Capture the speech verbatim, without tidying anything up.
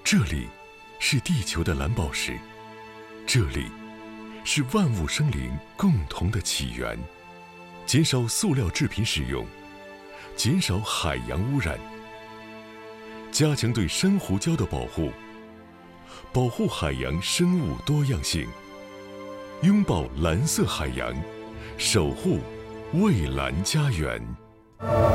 这里是地球的蓝宝石，这里是万物生灵共同的起源。减少塑料制品使用，减少海洋污染，加强对珊瑚礁的保护，保护海洋生物多样性，拥抱蓝色海洋，守护蔚蓝家园。